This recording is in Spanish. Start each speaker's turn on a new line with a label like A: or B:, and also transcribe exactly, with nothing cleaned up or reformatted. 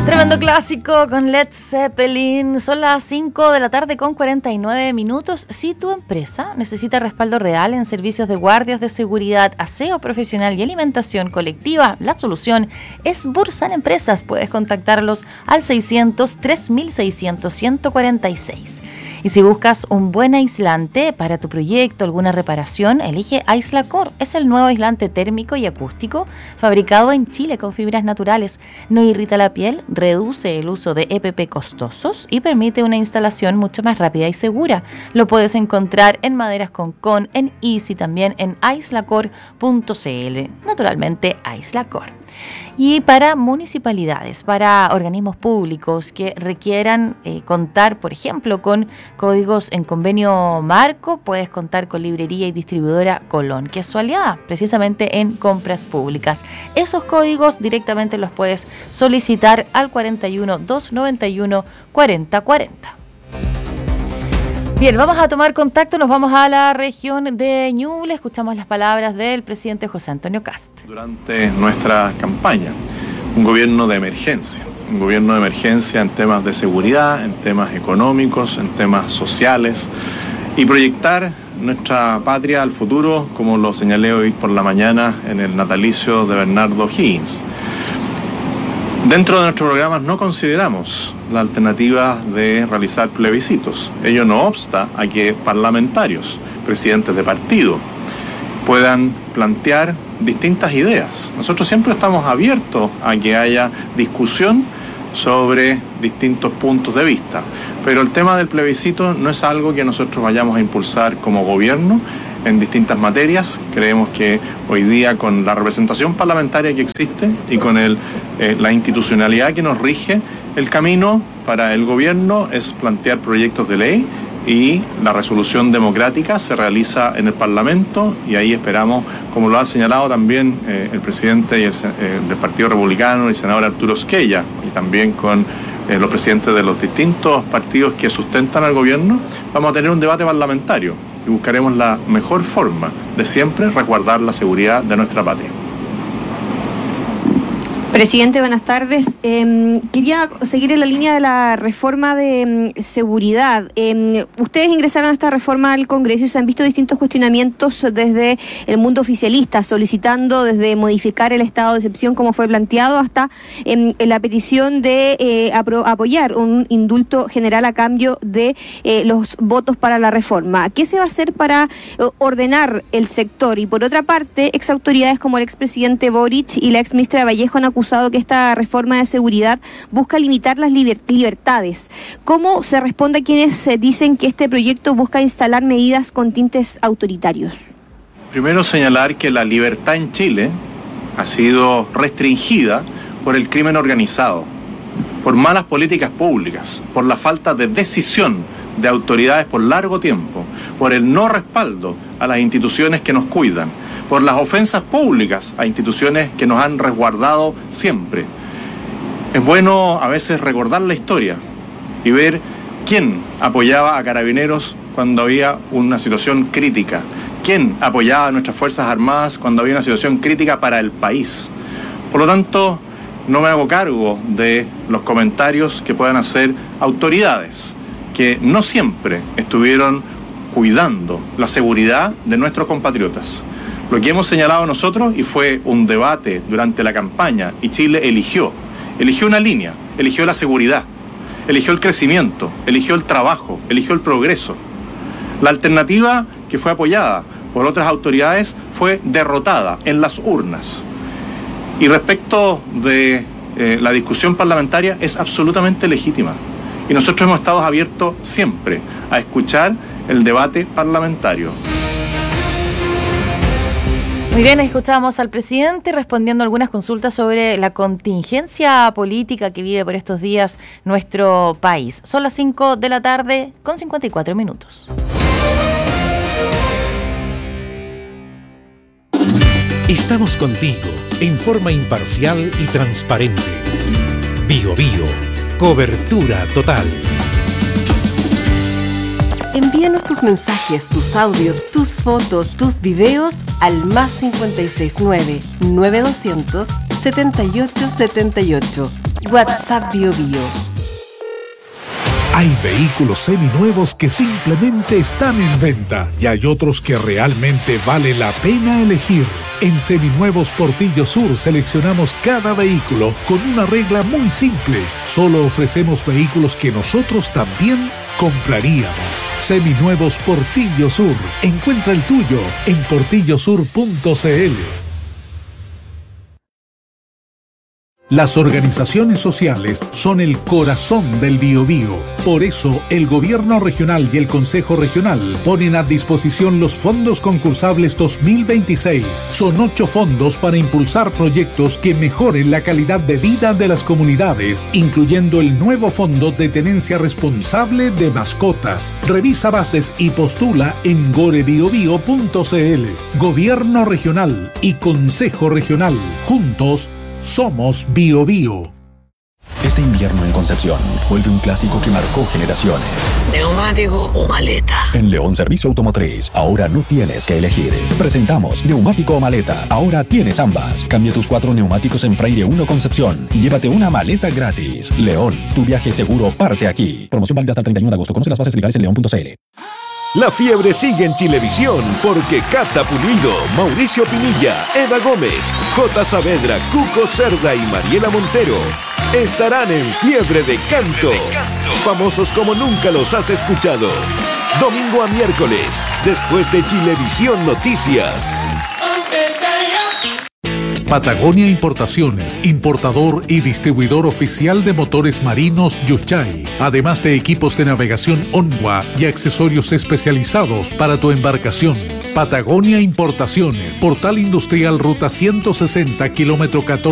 A: Tremendo clásico con Led Zeppelin. Son las cinco de la tarde con cuarenta y nueve minutos. Si tu empresa necesita respaldo real en servicios de guardias de seguridad, aseo profesional y alimentación colectiva, la solución es Bursan Empresas. Puedes contactarlos al seiscientos, tres mil seiscientos, ciento cuarenta y seis. Y si buscas un buen aislante para tu proyecto, alguna reparación, elige Aislacor. Es el nuevo aislante térmico y acústico fabricado en Chile con fibras naturales. No irrita la piel, reduce el uso de E P P costosos y permite una instalación mucho más rápida y segura. Lo puedes encontrar en Maderas Concón, en Easy, también en aislacor punto c l. Naturalmente, Aislacor. Y para municipalidades, para organismos públicos que requieran eh, contar, por ejemplo, con códigos en convenio marco, puedes contar con Librería y Distribuidora Colón, que es su aliada precisamente en compras públicas. Esos códigos directamente los puedes solicitar al cuarenta y uno, doscientos noventa y uno, cuarenta cuarenta. Bien, vamos a tomar contacto, nos vamos a la región de Ñuble, escuchamos las palabras del presidente José Antonio Kast.
B: Durante nuestra campaña, un gobierno de emergencia, un gobierno de emergencia en temas de seguridad, en temas económicos, en temas sociales, y proyectar nuestra patria al futuro, como lo señalé hoy por la mañana en el natalicio de Bernardo Higgins. Dentro de nuestros programas no consideramos la alternativa de realizar plebiscitos. Ello no obsta a que parlamentarios, presidentes de partido, puedan plantear distintas ideas. Nosotros siempre estamos abiertos a que haya discusión sobre distintos puntos de vista, pero el tema del plebiscito no es algo que nosotros vayamos a impulsar como gobierno en distintas materias. Creemos que hoy día, con la representación parlamentaria que existe y con el, eh, la institucionalidad que nos rige, el camino para el gobierno es plantear proyectos de ley, y la resolución democrática se realiza en el Parlamento, y ahí esperamos, como lo ha señalado también eh, el presidente y el, eh, del Partido Republicano, el senador Arturo Esquella, y también con eh, los presidentes de los distintos partidos que sustentan al gobierno, vamos a tener un debate parlamentario y buscaremos la mejor forma de siempre resguardar la seguridad de nuestra patria.
C: Presidente, buenas tardes. Eh, quería seguir en la línea de la reforma de eh, seguridad. Eh, ustedes ingresaron a esta reforma al Congreso y se han visto distintos cuestionamientos desde el mundo oficialista, solicitando desde modificar el estado de excepción como fue planteado hasta eh, la petición de eh, apro- apoyar un indulto general a cambio de eh, los votos para la reforma. ¿Qué se va a hacer para eh, ordenar el sector? Y por otra parte, exautoridades como el expresidente Boric y la exministra Vallejo han acusado que esta reforma de seguridad busca limitar las liber- libertades. ¿Cómo se responde a quienes eh, dicen que este proyecto busca instalar medidas con tintes autoritarios?
B: Primero, señalar que la libertad en Chile ha sido restringida por el crimen organizado, por malas políticas públicas, por la falta de decisión de autoridades por largo tiempo, por el no respaldo a las instituciones que nos cuidan, por las ofensas públicas a instituciones que nos han resguardado siempre. Es bueno a veces recordar la historia y ver quién apoyaba a Carabineros cuando había una situación crítica, quién apoyaba a nuestras Fuerzas Armadas cuando había una situación crítica para el país. Por lo tanto, no me hago cargo de los comentarios que puedan hacer autoridades que no siempre estuvieron cuidando la seguridad de nuestros compatriotas. Lo que hemos señalado nosotros, y fue un debate durante la campaña, y Chile eligió, eligió una línea, eligió la seguridad, eligió el crecimiento, eligió el trabajo, eligió el progreso. La alternativa que fue apoyada por otras autoridades fue derrotada en las urnas. Y respecto de eh, la discusión parlamentaria, es absolutamente legítima. Y nosotros hemos estado abiertos siempre a escuchar el debate parlamentario.
A: Muy bien, escuchábamos al presidente respondiendo algunas consultas sobre la contingencia política que vive por estos días nuestro país. Son las cinco de la tarde con cincuenta y cuatro minutos.
D: Estamos contigo en forma imparcial y transparente. Bio Bio, cobertura total.
E: Envíanos tus mensajes, tus audios, tus fotos, tus videos al más cinco seis nueve, nueve dos cero cero, siete ocho siete ocho WhatsApp BioBio.
D: Hay vehículos seminuevos que simplemente están en venta y hay otros que realmente vale la pena elegir. En Seminuevos Portillo Sur seleccionamos cada vehículo con una regla muy simple. Solo ofrecemos vehículos que nosotros también compraríamos. Seminuevos Portillo Sur. Encuentra el tuyo en portillo sur punto c l. Las organizaciones sociales son el corazón del Biobío. Por eso, el Gobierno Regional y el Consejo Regional ponen a disposición los fondos concursables dos mil veintiséis. Son ocho fondos para impulsar proyectos que mejoren la calidad de vida de las comunidades, incluyendo el nuevo Fondo de Tenencia Responsable de Mascotas. Revisa bases y postula en gorebiobio punto c l. Gobierno Regional y Consejo Regional. Juntos, somos BioBio.
F: Este invierno en Concepción vuelve un clásico que marcó generaciones.
G: ¿Neumático o maleta?
F: En León Servicio Automotriz, ahora no tienes que elegir. Presentamos neumático o maleta. Ahora tienes ambas. Cambia tus cuatro neumáticos en Freire uno Concepción y llévate una maleta gratis. León, tu viaje seguro parte aquí. Promoción válida hasta el treinta y uno de agosto. Conoce las bases legales en león punto c l.
H: La fiebre sigue en Chilevisión porque Cata Pulido, Mauricio Pinilla, Eva Gómez, J. Saavedra, Cuco Cerda y Mariela Montero estarán en Fiebre de Canto. Famosos como nunca los has escuchado. Domingo a miércoles, después de Chilevisión Noticias.
D: Patagonia Importaciones, importador y distribuidor oficial de motores marinos Yuchay, además de equipos de navegación Onwa y accesorios especializados para tu embarcación. Patagonia Importaciones, Portal Industrial Ruta ciento sesenta, kilómetro catorce.